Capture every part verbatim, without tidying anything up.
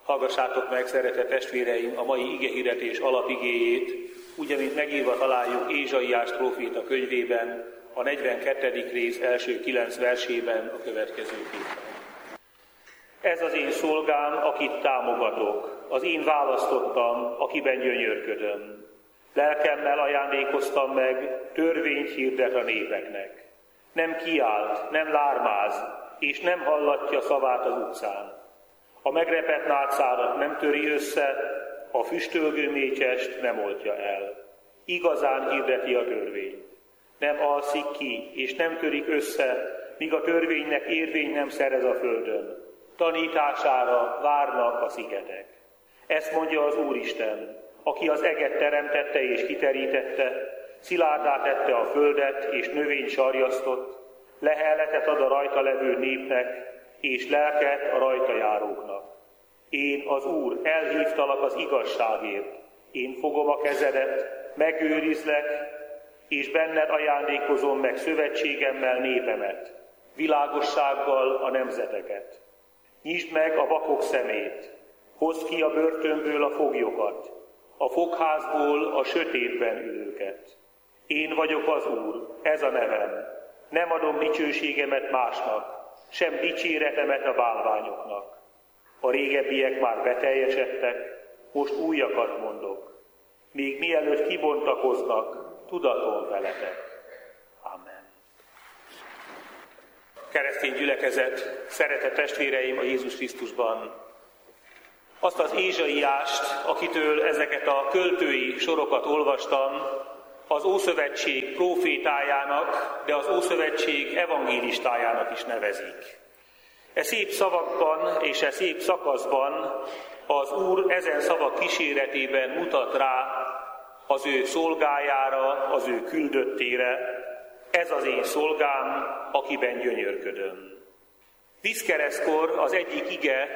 Hallgassátok meg, szeretett testvéreim, a mai igehirdetés alapigéjét, úgy, amint megírva találjuk Ézsaiás próféta könyvében, a negyvenkettedik rész első kilenc versében a következőképpen. Ez az én szolgám, akit támogatok, az én választottam, akiben gyönyörködöm. Lelkemmel ajándékoztam meg, törvényt hirdet a népeknek. Nem kiált, nem lármáz, és nem hallatja szavát az utcán. A megrepett nátszárat nem töri össze, a füstölgő mécsest nem oltja el. Igazán hirdeti a törvényt. Nem alszik ki, és nem törik össze, míg a törvénynek érvény nem szerez a földön. Tanítására várnak a szigetek. Ezt mondja az Úristen, aki az eget teremtette és kiterítette, szilárdá tette a földet, és növényt sarjasztott, lehelletet ad a rajta levő népnek, és lelket a rajta járóknak. Én, az Úr, elhívtalak az igazságért, én fogom a kezedet, megőrizlek, és benned ajándékozom meg szövetségemmel népemet, világossággal a nemzeteket. Nyisd meg a vakok szemét, hozd ki a börtönből a foglyokat, a fogházból a sötétben ülőket. Én vagyok az Úr, ez a nevem, nem adom dicsőségemet másnak, sem dicséretemet a bálványoknak. A régebbiek már beteljesedtek, most újakat mondok. Még mielőtt kibontakoznak, tudatom veletek. Amen. Keresztény gyülekezet, szeretett testvéreim a Jézus Krisztusban, azt az Ézsaiást, akitől ezeket a költői sorokat olvastam, az Ószövetség prófétájának, de az Ószövetség evangélistájának is nevezik. E szép szavakban és e szép szakaszban az Úr ezen szavak kíséretében mutat rá az ő szolgájára, az ő küldöttére. Ez az én szolgám, akiben gyönyörködöm. Vízkeresztkor az egyik ige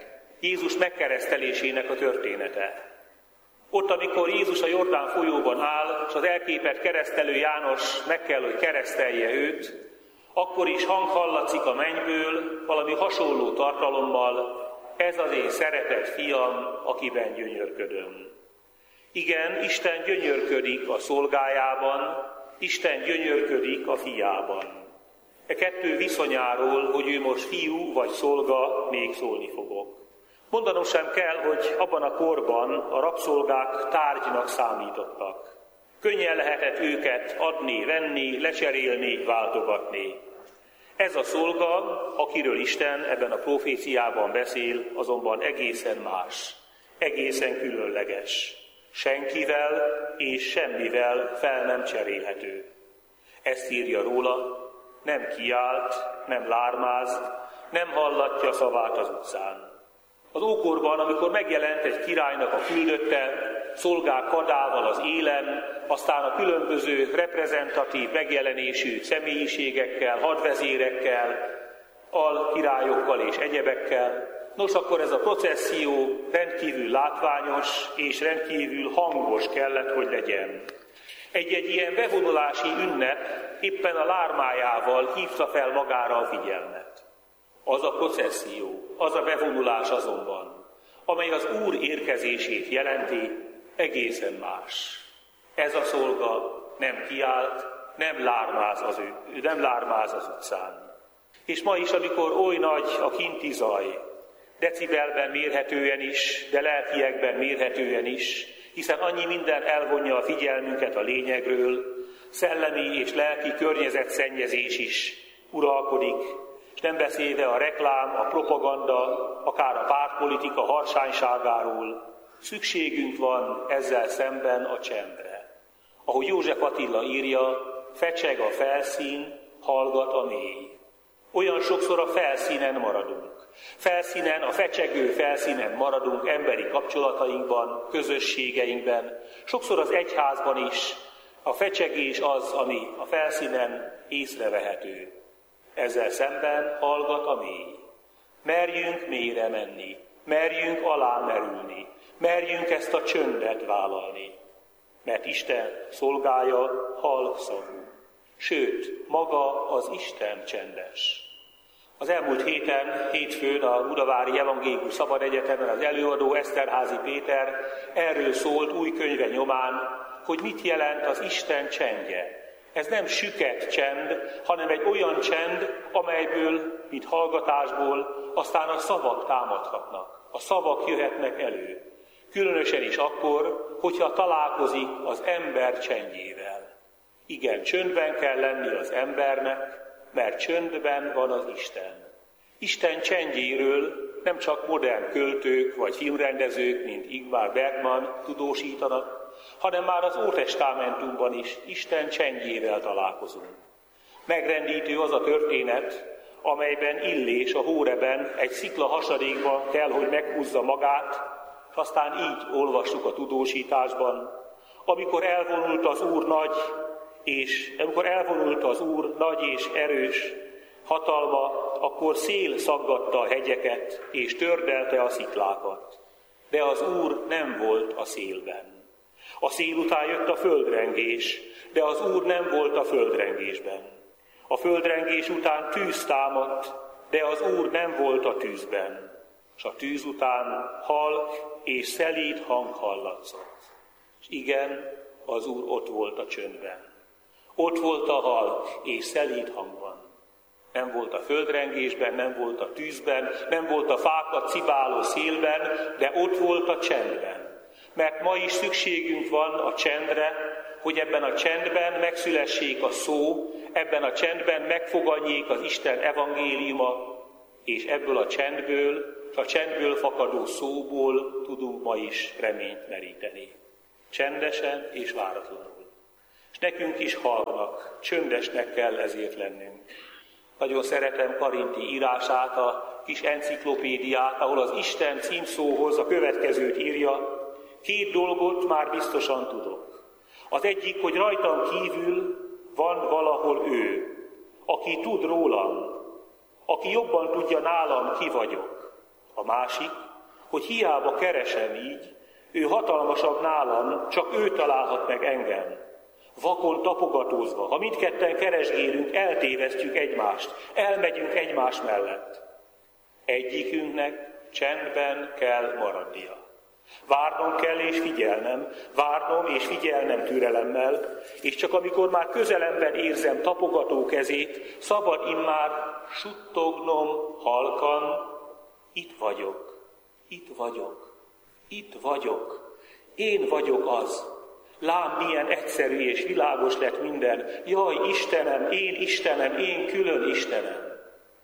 Jézus megkeresztelésének a története. Ott, amikor Jézus a Jordán folyóban áll, és az elképett keresztelő János meg kell, hogy keresztelje őt, akkor is hang hallatszik a mennyből, valami hasonló tartalommal, ez az én szeretett fiam, akiben gyönyörködöm. Igen, Isten gyönyörködik a szolgájában, Isten gyönyörködik a fiában. E kettő viszonyáról, hogy ő most fiú vagy szolga, még szólni fogok. Mondanom sem kell, hogy abban a korban a rabszolgák tárgynak számítottak. Könnyen lehetett őket adni, venni, lecserélni, váltogatni. Ez a szolga, akiről Isten ebben a proféciában beszél, azonban egészen más, egészen különleges. Senkivel és semmivel fel nem cserélhető. Ezt írja róla, nem kiált, nem lármáz, nem hallatja szavát az utcán. Az ókorban, amikor megjelent egy királynak a küldötte, szolgák kadával az élen, aztán a különböző reprezentatív megjelenésű személyiségekkel, hadvezérekkel, alkirályokkal és egyebekkel. Nos, akkor ez a processzió rendkívül látványos és rendkívül hangos kellett, hogy legyen. Egy-egy ilyen bevonulási ünnep éppen a lármájával hívta fel magára a figyelmet. Az a processzió, az a bevonulás azonban, amely az Úr érkezését jelenti, egészen más. Ez a szolga nem kiált, nem lármáz az, ő, nem lármáz az utcán. És ma is, amikor oly nagy a kinti zaj, decibelben mérhetően is, de lelkiekben mérhetően is, hiszen annyi minden elvonja a figyelmünket a lényegről, szellemi és lelki környezetszennyezés is uralkodik, és nem beszélve a reklám, a propaganda, akár a pártpolitika harsányságáról, szükségünk van ezzel szemben a csendre. Ahogy József Attila írja, fecseg a felszín, hallgat a mély. Olyan sokszor a felszínen maradunk. Felszínen, a fecsegő felszínen maradunk emberi kapcsolatainkban, közösségeinkben, sokszor az egyházban is. A fecsegés az, ami a felszínen észrevehető. Ezzel szemben hallgat a mély. Merjünk mélyre menni, merjünk alámerülni, merjünk ezt a csöndet vállalni. Mert Isten szolgája halkszavú, sőt, maga az Isten csendes. Az elmúlt héten, hétfőn a Budavári Evangélikus Szabad Egyetemen az előadó Eszterházy Péter erről szólt új könyve nyomán, hogy mit jelent az Isten csendje. Ez nem süket csend, hanem egy olyan csend, amelyből, mint hallgatásból, aztán a szavak támadhatnak. A szavak jöhetnek elő. Különösen is akkor, hogyha találkozik az ember csendjével. Igen, csöndben kell lenni az embernek, mert csöndben van az Isten. Isten csendjéről nem csak modern költők vagy filmrendezők, mint Ingmar Bergman tudósítanak, hanem már az Ótestamentumban is Isten csendjével találkozunk. Megrendítő az a történet, amelyben Illés a Hóreben egy szikla hasadékban kell, hogy meghúzza magát, és aztán így olvassuk a tudósításban, amikor elvonult az Úr nagy, és amikor elvonult az Úr nagy és erős hatalma, akkor szél szaggatta a hegyeket, és tördelte a sziklákat. De az Úr nem volt a szélben. A szél után jött a földrengés, de az Úr nem volt a földrengésben. A földrengés után tűz támadt, de az Úr nem volt a tűzben. És a tűz után halk és szelíd hang hallatszott. És igen, az Úr ott volt a csöndben. Ott volt a halk és szelíd hangban. Nem volt a földrengésben, nem volt a tűzben, nem volt a fákat cibáló szélben, de ott volt a csendben. Mert ma is szükségünk van a csendre, hogy ebben a csendben megszülessék a szó, ebben a csendben megfogadjék az Isten evangéliuma, és ebből a csendből, a csendből fakadó szóból tudunk ma is reményt meríteni. Csendesen és váratlanul. És nekünk is hallnak, csöndesnek kell ezért lennünk. Nagyon szeretem Karinti írását, a kis enciklopédiát, ahol az Isten címszóhoz a következőt írja: két dolgot már biztosan tudok. Az egyik, hogy rajtam kívül van valahol ő, aki tud rólam, aki jobban tudja nálam, ki vagyok. A másik, hogy hiába keresem így, ő hatalmasabb nálam, csak ő találhat meg engem. Vakon tapogatózva, ha mindketten keresgélünk, eltévesztjük egymást, elmegyünk egymás mellett. Egyikünknek csendben kell maradnia. Várnom kell és figyelnem, várnom és figyelnem türelemmel, és csak amikor már közelemben érzem tapogató kezét, szabad immár suttognom halkan: itt vagyok, itt vagyok, itt vagyok, én vagyok az. Lám, milyen egyszerű és világos lett minden. Jaj, Istenem, én Istenem, én külön Istenem.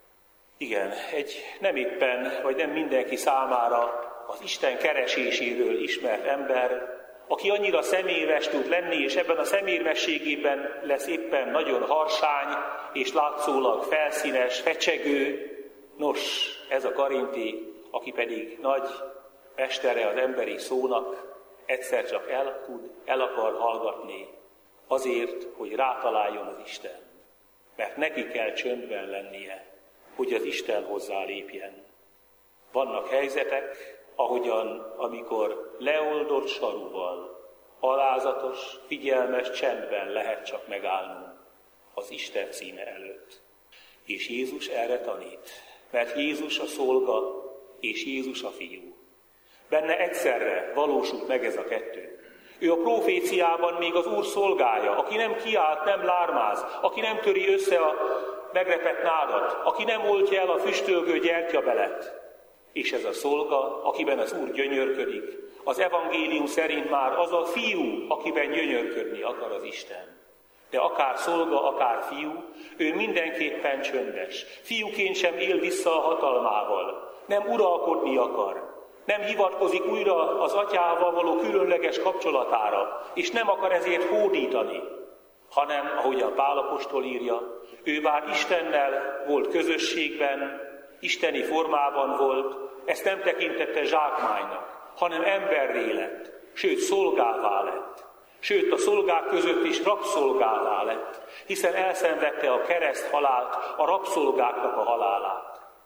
Igen, egy nem éppen, vagy nem mindenki számára az Isten kereséséről ismert ember, aki annyira személyes tud lenni, és ebben a személyességében lesz éppen nagyon harsány, és látszólag felszínes, fecsegő. Nos, ez a Karinti, aki pedig nagy mestere az emberi szónak, egyszer csak el tud, el akar hallgatni azért, hogy rátaláljon az Isten. Mert neki kell csöndben lennie, hogy az Isten hozzá lépjen. Vannak helyzetek, ahogyan, amikor leoldott sarúval, alázatos, figyelmes csendben lehet csak megállnunk az Isten színe előtt. És Jézus erre tanít, mert Jézus a szolga, és Jézus a fiú. Benne egyszerre valósul meg ez a kettő. Ő a proféciában még az Úr szolgája, aki nem kiált, nem lármáz, aki nem töri össze a megrepett nádat, aki nem oltja el a füstölgő gyertyabelet. És ez a szolga, akiben az Úr gyönyörködik, az evangélium szerint már az a fiú, akiben gyönyörködni akar az Isten. De akár szolga, akár fiú, ő mindenképpen csöndes. Fiúként sem él vissza a hatalmával, nem uralkodni akar. Nem hivatkozik újra az atyával való különleges kapcsolatára, és nem akar ezért hódítani, hanem, ahogy a Pál apostol írja, ő bár Istennel volt közösségben, isteni formában volt, ezt nem tekintette zsákmánynak, hanem emberré lett, sőt szolgává lett. Sőt, a szolgák között is rabszolgává lett, hiszen elszenvedte a kereszt halált, a rabszolgáknak a halálát.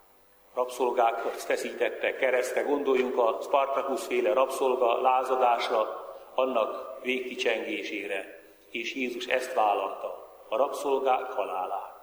Rabszolgákat feszítette keresztre, gondoljunk a Spartacus-féle rabszolga lázadásra, annak végkicsengésére, és Jézus ezt vállalta, a rabszolgák halálát.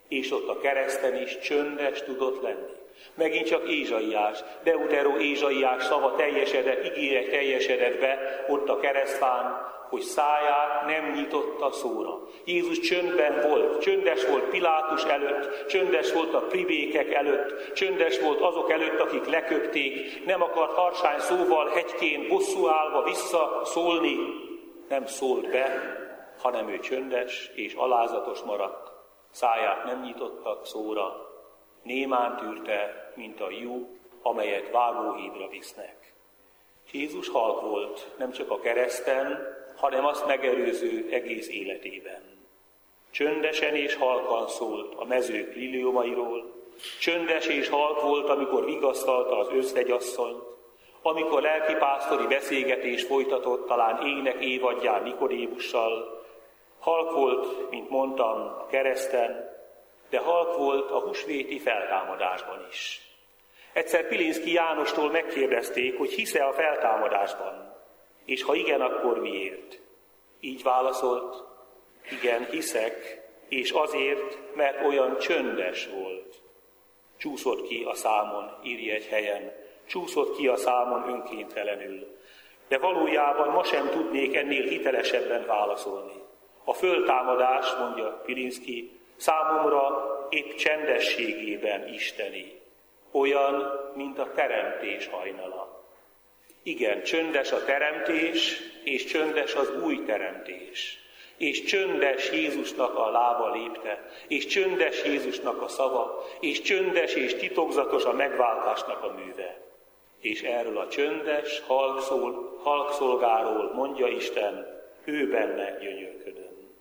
És ott a kereszten is csöndes tudott lenni. Megint csak Ézsaiás, Deutero Ézsaiás szava teljesedett, ígéret teljesedett be ott a keresztfán, hogy száját nem nyitotta szóra. Jézus csöndben volt, csöndes volt Pilátus előtt, csöndes volt a plébékek előtt, csöndes volt azok előtt, akik leköpték, nem akart harsány szóval hegyként bosszúállva visszaszólni, nem szólt be, hanem ő csöndes és alázatos maradt. Száját nem nyitottak szóra, némán tűrte, mint a jú, amelyet vágóhídra visznek. Jézus halk volt, nem csak a kereszten, hanem azt megerőző egész életében. Csöndesen és halkan szólt a mezők liliomairól, csöndes és halk volt, amikor vigasztalta az özvegyasszonyt, amikor lelkipásztori beszélgetés folytatott talán ének évadján Nikodémussal, halk volt, mint mondtam, a kereszten, de halk volt a húsvéti feltámadásban is. Egyszer Pilinszky Jánostól megkérdezték, hogy hisz-e a feltámadásban, és ha igen, akkor miért? Így válaszolt, igen, hiszek, és azért, mert olyan csöndes volt. Csúszott ki a számon, írja egy helyen, csúszott ki a számon önkéntelenül. De valójában ma sem tudnék ennél hitelesebben válaszolni. A föltámadás, mondja Pilinszky, számomra épp csendességében isteni, olyan, mint a teremtés hajnala. Igen, csöndes a teremtés, és csöndes az új teremtés. És csöndes Jézusnak a lába lépte, és csöndes Jézusnak a szava, és csöndes és titokzatos a megváltásnak a műve. És erről a csöndes, halkszól, halkszolgáról mondja Isten, ő benne gyönyörködön.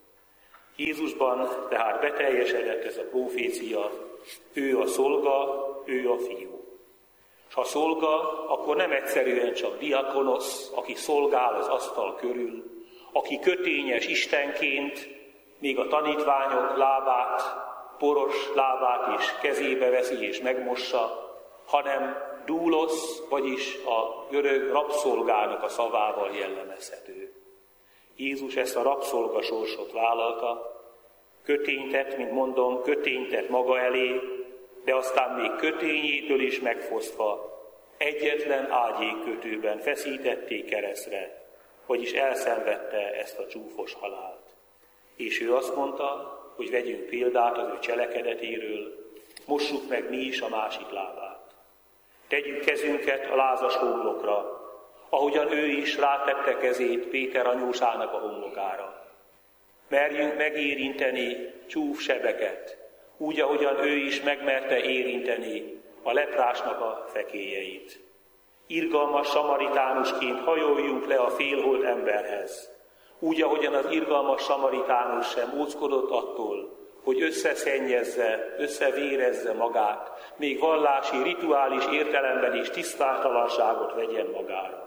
Jézusban tehát beteljesedett ez a profécia, ő a szolga, ő a fiú. És ha szolga, akkor nem egyszerűen csak diakonosz, aki szolgál az asztal körül, aki kötényes istenként, még a tanítványok lábát, poros lábát is kezébe veszi és megmossa, hanem doulos, vagyis a görög rabszolgának a szavával jellemezhető. Jézus ezt a rabszolga sorsot vállalta, köténytett, mint mondom, köténytett maga elé, de aztán még kötényétől is megfosztva egyetlen ágyékkötőben feszítették keresztre, vagyis elszenvedte ezt a csúfos halált. És ő azt mondta, hogy vegyünk példát az ő cselekedetéről, mossuk meg mi is a másik lábát. Tegyük kezünket a lázas homlokra, ahogyan ő is rátette kezét Péter anyósának a homlokára. Merjünk megérinteni csúf sebeket, úgy, ahogyan ő is megmerte érinteni a leprásnak a fekélyeit. Irgalmas samaritánusként hajoljunk le a félhold emberhez, úgy, ahogyan az irgalmas samaritánus sem óckodott attól, hogy összeszennyezze, összevérezze magát, még vallási, rituális értelemben is tisztátalanságot vegyen magára.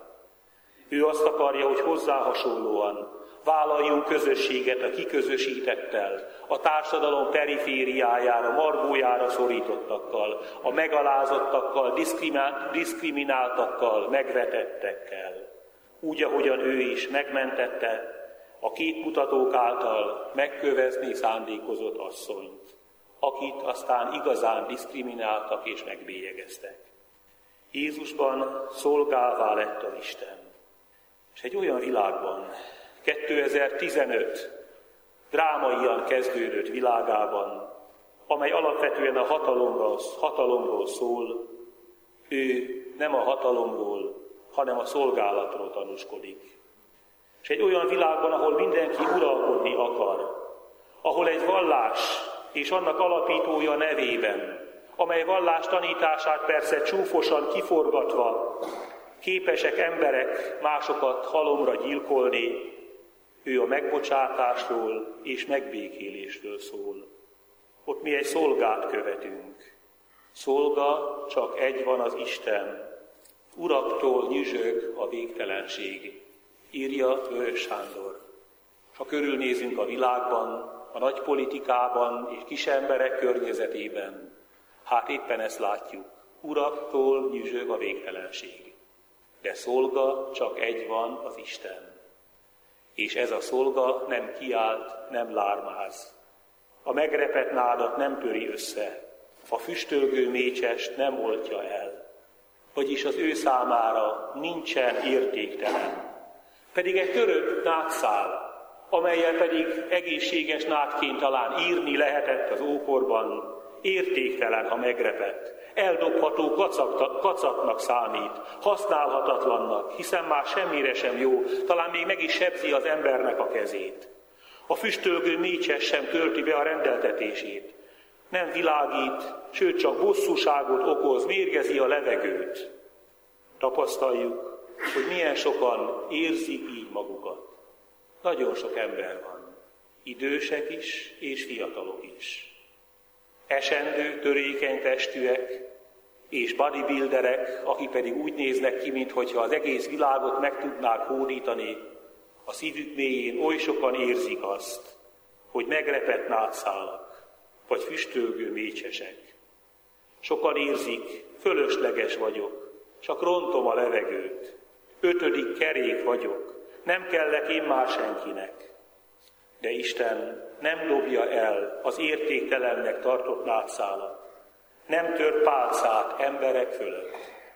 Ő azt akarja, hogy hozzá hasonlóan vállaljunk közösséget a kiközösítettel, a társadalom perifériájára, margójára szorítottakkal, a megalázottakkal, diszkrimináltakkal, megvetettekkel. Úgy, ahogyan ő is megmentette a képmutatók által megkövezni szándékozott asszonyt, akit aztán igazán diszkrimináltak és megbélyegeztek. Jézusban szolgálvá lett az Isten. És egy olyan világban, kétezer-tizenöt drámaian kezdődött világában, amely alapvetően a hatalomról, hatalomról szól, ő nem a hatalomról, hanem a szolgálatról tanúskodik. És egy olyan világban, ahol mindenki uralkodni akar, ahol egy vallás és annak alapítója nevében, amely vallás tanítását persze csúfosan kiforgatva, képesek emberek másokat halomra gyilkolni, ő a megbocsátásról és megbékélésről szól. Ott mi egy szolgát követünk. Szolga, csak egy van az Isten. Uraktól nyüzsög a végtelenség, írja Vörös Sándor. És ha körülnézünk a világban, a nagy politikában és kisemberek környezetében, hát éppen ezt látjuk. Uraktól nyüzsög a végtelenség. De szolga csak egy van, az Isten. És ez a szolga nem kiált, nem lármáz, A megrepett nádat nem töri össze, a füstölgő mécsest nem oltja el. Vagyis az ő számára nincsen értéktelen. Pedig egy törött nádszál, amellyel pedig egészséges nádként talán írni lehetett az ókorban, értéktelen, ha megrepett. Eldobható kacatnak számít, használhatatlannak, hiszen már semmire sem jó, talán még meg is sebzi az embernek a kezét. A füstölgő mécses sem tölti be a rendeltetését. Nem világít, sőt csak bosszúságot okoz, mérgezi a levegőt. Tapasztaljuk, hogy milyen sokan érzik így magukat. Nagyon sok ember van, idősek is és fiatalok is. Esendő, törékeny testűek és bodybuilderek, akik pedig úgy néznek ki, mintha az egész világot meg tudnák hódítani, a szívük mélyén oly sokan érzik azt, hogy megrepett nádszálak, vagy füstölgő mécsesek. Sokan érzik, fölösleges vagyok, csak rontom a levegőt, ötödik kerék vagyok, nem kellek én már senkinek. De Isten nem dobja el az értéktelennek tartott nádszálat, nem tör pálcát emberek fölött.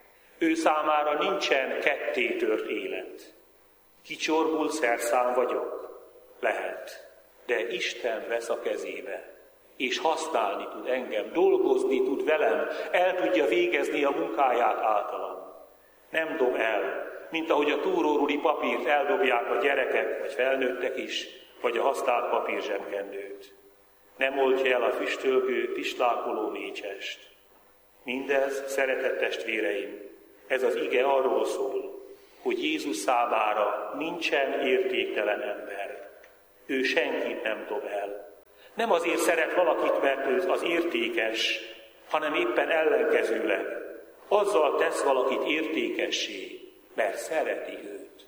Ő számára nincsen ketté tört élet. Kicsorbult szerszám vagyok? Lehet, de Isten vesz a kezébe, és használni tud engem, dolgozni tud velem, el tudja végezni a munkáját általam. Nem dob el, mint ahogy a túróruli papírt eldobják a gyerekek, vagy felnőttek is, vagy a használt papírzsebkendőt. Nem oltja el a füstölgő, pislákoló mécsest. Mindez, szeretett testvéreim, ez az ige arról szól, hogy Jézus számára nincsen értéktelen ember. Ő senkit nem dob el. Nem azért szeret valakit, mert ő az értékes, hanem éppen ellenkezőleg. Azzal tesz valakit értékessé, mert szereti őt.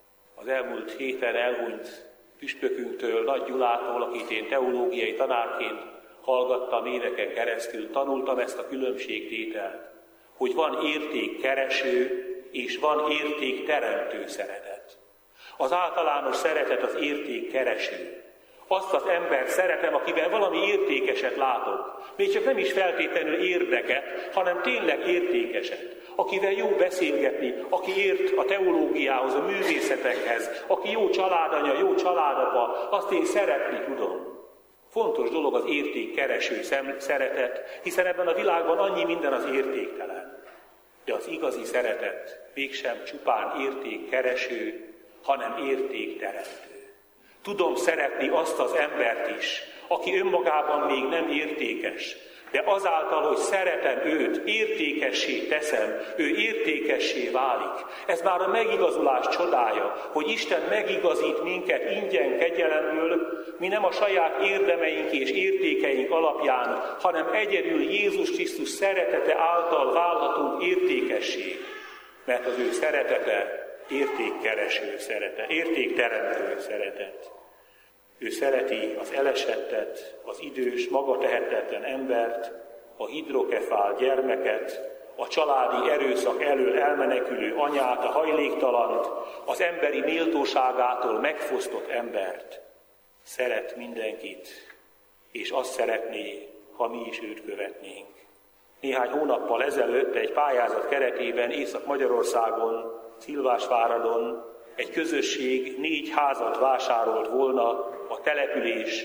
Az elmúlt héten elhunyt püspökünktől, Nagy Gyulától, akit én teológiai tanárként hallgattam éveken keresztül, tanultam ezt a különbségtételt, hogy van értékkereső és van értékteremtő szeretet. Az általános szeretet az értékkereső. Azt az embert szeretem, akiben valami értékeset látok. Még csak nem is feltétlenül érdeket, hanem tényleg értékeset. Akivel jó beszélgetni, aki ért a teológiához, a művészetekhez, aki jó családanya, jó családapa, azt én szeretni tudom. Fontos dolog az értékkereső szeretet, hiszen ebben a világban annyi minden az értéktelen. De az igazi szeretet mégsem csupán értékkereső, hanem értékteremtő. Tudom szeretni azt az embert is, aki önmagában még nem értékes, de azáltal, hogy szeretem őt, értékessé teszem, ő értékessé válik. Ez már a megigazulás csodája, hogy Isten megigazít minket ingyen kegyelemből, mi nem a saját érdemeink és értékeink alapján, hanem egyedül Jézus Krisztus szeretete által válhatunk értékessé, mert az ő szeretete értékkereső szeretet, értékteremtő szeretet. Ő szereti az elesettet, az idős, maga tehetetlen embert, a hidrokefál gyermeket, a családi erőszak elől elmenekülő anyát, a hajléktalant, az emberi méltóságától megfosztott embert. Szeret mindenkit, és azt szeretné, ha mi is őt követnénk. Néhány hónappal ezelőtt egy pályázat keretében Észak-Magyarországon, Szilvásváradon egy közösség négy házat vásárolt volna a település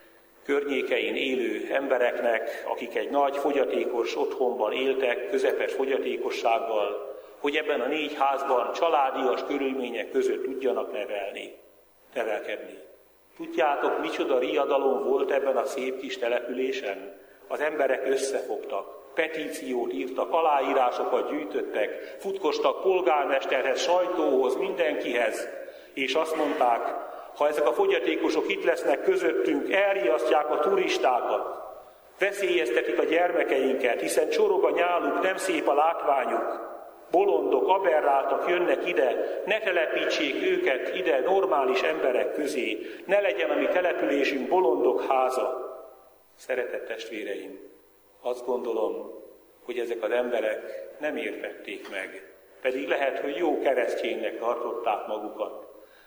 környékein élő embereknek, akik egy nagy fogyatékos otthonban éltek, közepes fogyatékossággal, hogy ebben a négy házban családias körülmények között tudjanak nevelni, nevelkedni. Tudjátok, micsoda riadalom volt ebben a szép kis településen? Az emberek összefogtak, petíciót írtak, aláírásokat gyűjtöttek, futkostak polgármesterhez, sajtóhoz, mindenkihez, és azt mondták, ha ezek a fogyatékosok itt lesznek közöttünk, elriasztják a turistákat, veszélyeztetik a gyermekeinket, hiszen csorog a nyáluk, nem szép a látványuk, bolondok, aberráltak jönnek ide, ne telepítsék őket ide normális emberek közé, ne legyen a mi településünk bolondok háza. Szeretett testvéreim, azt gondolom, hogy ezek az emberek nem értették meg, pedig lehet, hogy jó kereszténynek tartották magukat.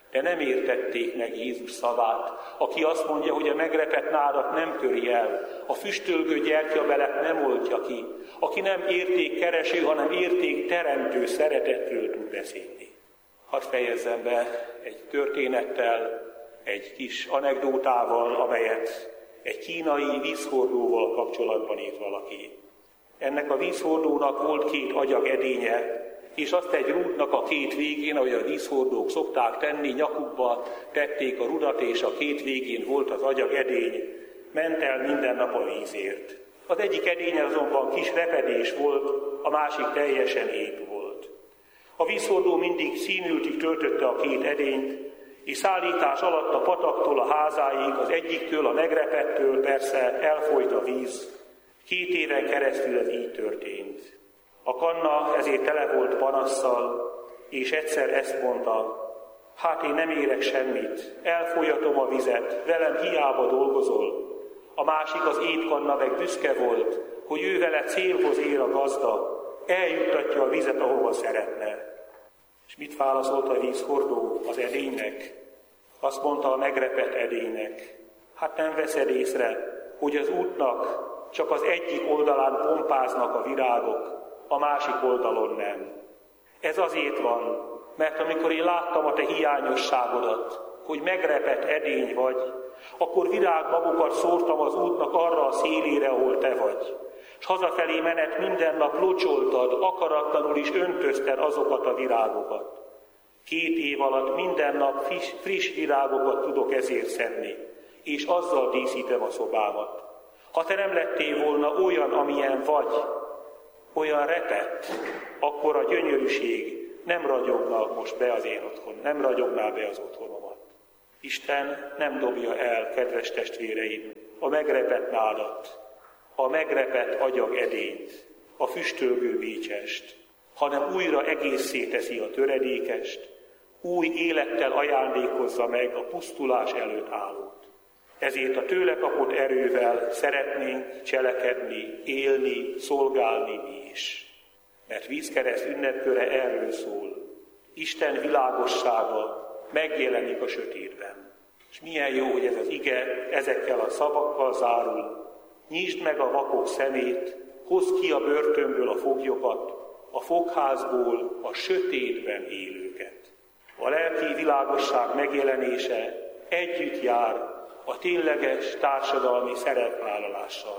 de nem értették meg Jézus szavát, aki azt mondja, hogy a megrepett nádat nem töri el, a füstölgő gyertyabelet nem oltja ki, aki nem értékkereső, hanem értékteremtő szeretetről tud beszélni. Hadd fejezzem be egy történettel, egy kis anekdótával, amelyet egy kínai vízhordóval kapcsolatban írt valaki. Ennek a vízhordónak volt két agyag edénye, és azt egy rúdnak a két végén, ahogy a vízhordók szokták tenni, nyakukba tették a rudat, és a két végén volt az agyag edény, ment el minden nap a vízért. Az egyik edényen azonban kis repedés volt, a másik teljesen ép volt. A vízhordó mindig színültig töltötte a két edényt, és szállítás alatt a pataktól a házáig, az egyiktől, a megrepettől persze elfolyt a víz. Két éven keresztül ez így történt. A kanna ezért tele volt panasszal, és egyszer ezt mondta: hát én nem érek semmit, elfolyatom a vizet, velem hiába dolgozol. A másik, az étkanna meg büszke volt, hogy ő vele célhoz ér a gazda, eljuttatja a vizet, ahova szeretne. És mit válaszolt a vízhordó az edénynek? Azt mondta a megrepett edénynek: hát nem veszed észre, hogy az útnak csak az egyik oldalán pompáznak a virágok, a másik oldalon nem. Ez azért van, mert amikor én láttam a te hiányosságodat, hogy megrepett edény vagy, akkor virágmagokat szórtam az útnak arra a szélére, ahol te vagy. És hazafelé menet minden nap locsoltad, akaratlanul is öntözted azokat a virágokat. Két év alatt minden nap friss, friss virágokat tudok ezért szedni, és azzal díszítem a szobámat. Ha te nem lettél volna olyan, amilyen vagy, olyan repett, akkor a gyönyörűség nem ragyogna most be az én otthon, nem ragyogná be az otthonomat. Isten nem dobja el, kedves testvéreim, a megrepett nádat, a megrepett agyag edényt, a füstölgő bécsest, hanem újra egészszé teszi a töredékest, új élettel ajándékozza meg a pusztulás előtt állót. Ezért a tőle kapott erővel szeretnénk cselekedni, élni, szolgálni mi is. Mert vízkereszt ünnepköre erről szól. Isten világossága megjelenik a sötétben. És milyen jó, hogy ez az ige ezekkel a szavakkal zárul. Nyisd meg a vakok szemét, hozd ki a börtönből a foglyokat, a fogházból a sötétben élőket. A lelki világosság megjelenése együtt jár a tényleges társadalmi szerepvállalással.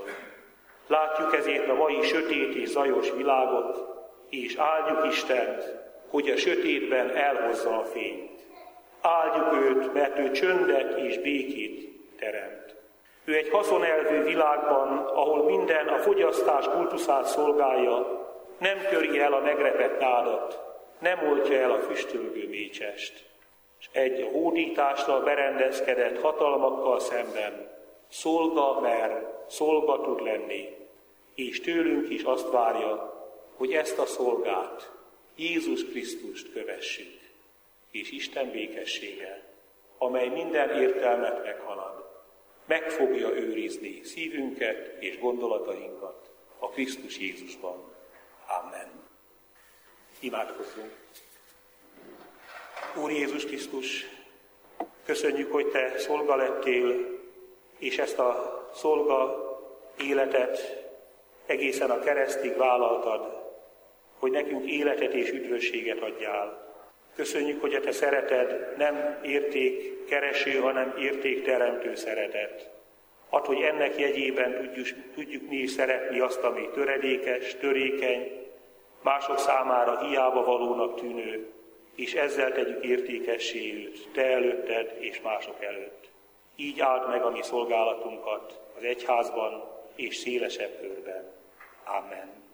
Látjuk ezért a mai sötét és zajos világot, és áldjuk Istent, hogy a sötétben elhozza a fényt. Áldjuk őt, mert ő csöndet és békét teremt. Ő egy haszonelvű világban, ahol minden a fogyasztás kultuszát szolgálja, nem töri el a megrepett nádat, nem oltja el a füstölgő mécsest. És egy a hódításra berendezkedett hatalmakkal szemben szolga mer, szolga tud lenni, és tőlünk is azt várja, hogy ezt a szolgát, Jézus Krisztust kövessük, és Isten békessége, amely minden értelmet meghalad, meg fogja őrizni szívünket és gondolatainkat a Krisztus Jézusban. Amen. Imádkozzunk. Úr Jézus Krisztus, köszönjük, hogy Te szolga lettél, és ezt a szolga életet egészen a keresztig vállaltad, hogy nekünk életet és üdvösséget adjál. Köszönjük, hogy a Te szereted nem értékkereső, hanem értékteremtő szeretet. Add, hogy ennek jegyében tudjuk, tudjuk mi is szeretni azt, ami töredékes, törékeny, mások számára hiába valónak tűnő, és ezzel tegyük értékessé őt, Te előtted és mások előtt. Így áld meg a mi szolgálatunkat az egyházban és szélesebb körben. Amen.